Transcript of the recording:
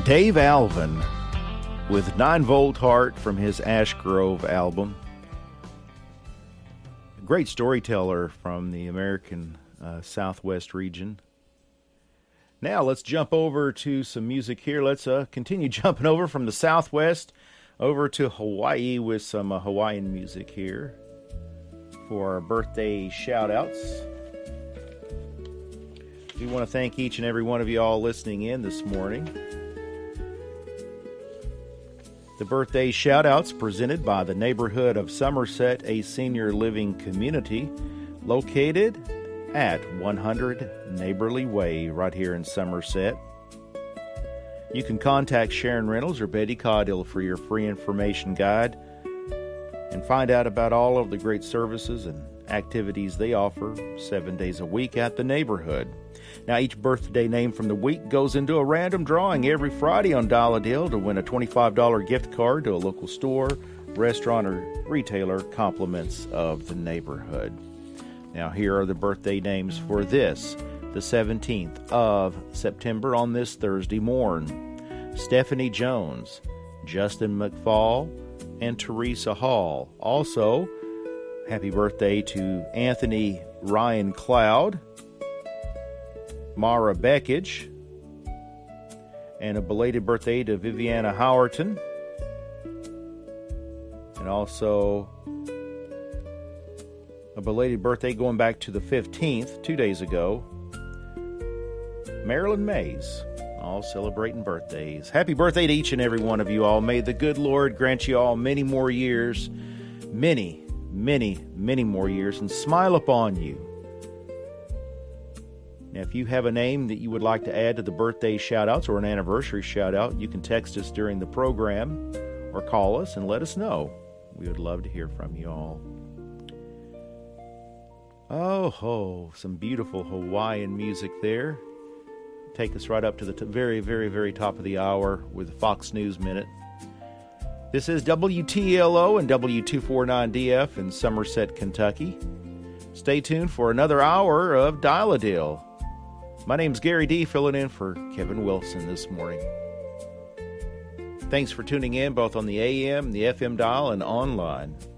Dave Alvin with 9 Volt Heart from his Ash Grove album. A great storyteller from the American Southwest region. Now let's jump over to some music here. Let's continue jumping over from the Southwest over to Hawaii with some Hawaiian music here for our birthday shout-outs. We want to thank each and every one of you all listening in this morning. The birthday shout-outs presented by the neighborhood of Somerset, a senior living community located at 100 Neighborly Way right here in Somerset. You can contact Sharon Reynolds or Betty Caudill for your free information guide and find out about all of the great services and activities they offer 7 days a week at the neighborhood. Now, each birthday name from the week goes into a random drawing every Friday on Dial-A-Deal to win a $25 gift card to a local store, restaurant, or retailer, compliments of the neighborhood. Now, here are the birthday names for this, the 17th of September on this Thursday morn. Stephanie Jones, Justin McFall, and Teresa Hall. Also, happy birthday to Anthony Ryan Cloud, Mara Beckage, and a belated birthday to Viviana Howerton, and also a belated birthday going back to the 15th, 2 days ago, Marilyn Mays, all celebrating birthdays. Happy birthday to each and every one of you all. May the good Lord grant you all many more years, many, many, many more years, and smile upon you. Now, if you have a name that you would like to add to the birthday shout-outs or an anniversary shout-out, you can text us during the program or call us and let us know. We would love to hear from you all. Oh, some beautiful Hawaiian music there. Take us right up to the very, very, very top of the hour with the Fox News Minute. This is WTLO and W249DF in Somerset, Kentucky. Stay tuned for another hour of Dial-A-Deal. My name's Gary D, filling in for Kevin Wilson this morning. Thanks for tuning in both on the AM, the FM dial, and online.